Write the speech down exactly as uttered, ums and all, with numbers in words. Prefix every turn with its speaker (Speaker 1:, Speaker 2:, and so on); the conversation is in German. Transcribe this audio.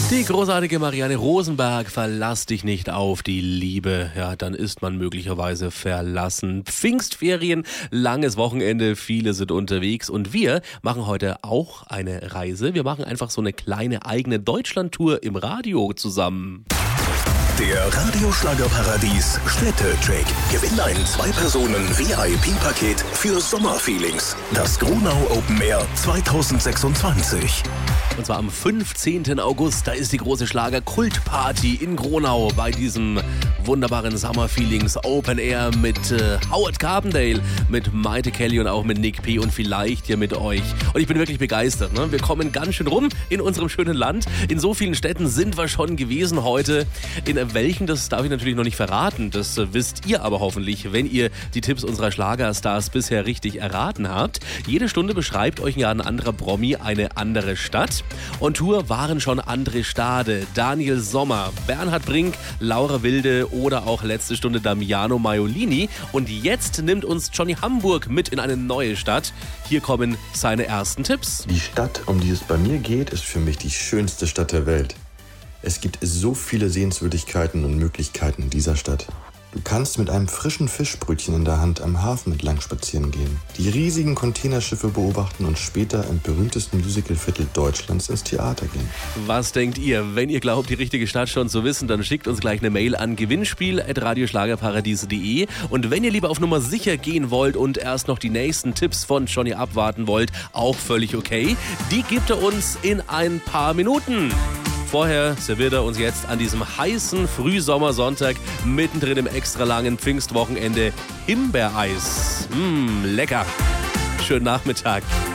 Speaker 1: Die großartige Marianne Rosenberg, verlass dich nicht auf die Liebe. Ja, dann ist man möglicherweise verlassen. Pfingstferien, langes Wochenende, viele sind unterwegs und wir machen heute auch eine Reise. Wir machen einfach so eine kleine eigene Deutschlandtour im Radio zusammen.
Speaker 2: Der Radioschlagerparadies Städtecheck. Gewinn ein Zwei-Personen-V I P-Paket für Sommerfeelings. Das Gronau Open Air zwanzig sechsundzwanzig.
Speaker 1: Und zwar am fünfzehnten August, da ist die große Schlager-Kultparty in Gronau bei diesem wunderbaren Summer Feelings Open Air mit äh, Howard Carpendale, mit Maite Kelly und auch mit Nick P. und vielleicht hier mit euch. Und ich bin wirklich begeistert. Ne? Wir kommen ganz schön rum in unserem schönen Land. In so vielen Städten sind wir schon gewesen heute. In welchen, das darf ich natürlich noch nicht verraten. Das äh, wisst ihr aber hoffentlich, wenn ihr die Tipps unserer Schlagerstars bisher richtig erraten habt. Jede Stunde beschreibt euch ja ein anderer Promi eine andere Stadt. On Tour waren schon André Stade, Daniel Sommer, Bernhard Brink, Laura Wilde oder auch letzte Stunde Damiano Maiolini. Und jetzt nimmt uns Johnny Hamburg mit in eine neue Stadt. Hier kommen seine ersten Tipps.
Speaker 3: Die Stadt, um die es bei mir geht, ist für mich die schönste Stadt der Welt. Es gibt so viele Sehenswürdigkeiten und Möglichkeiten in dieser Stadt. Du kannst mit einem frischen Fischbrötchen in der Hand am Hafen entlang spazieren gehen, die riesigen Containerschiffe beobachten und später im berühmtesten Musicalviertel Deutschlands ins Theater gehen.
Speaker 1: Was denkt ihr? Wenn ihr glaubt, die richtige Stadt schon zu wissen, dann schickt uns gleich eine Mail an gewinnspiel at radioschlagerparadies punkt de. Und wenn ihr lieber auf Nummer sicher gehen wollt und erst noch die nächsten Tipps von Johnny abwarten wollt, auch völlig okay. Die gibt er uns in ein paar Minuten. Vorher serviert er uns jetzt an diesem heißen Frühsommersonntag mittendrin im extra langen Pfingstwochenende Himbeereis. Mmh, lecker. Schönen Nachmittag.